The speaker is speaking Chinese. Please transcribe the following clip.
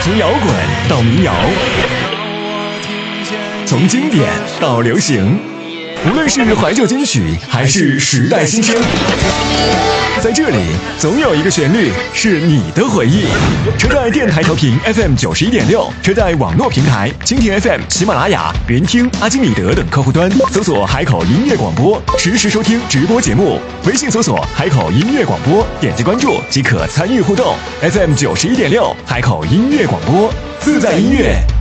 从摇滚到民谣，从经典到流行，无论是怀旧金曲还是时代新声，在这里总有一个旋律是你的回忆。车载电台调频 FM 91.6，车载网络平台蜻蜓 FM、喜马拉雅、云听、阿基米德等客户端搜索海口音乐广播，实时收听直播节目。微信搜索海口音乐广播，点击关注即可参与互动。FM 91.6，海口音乐广播，自在音乐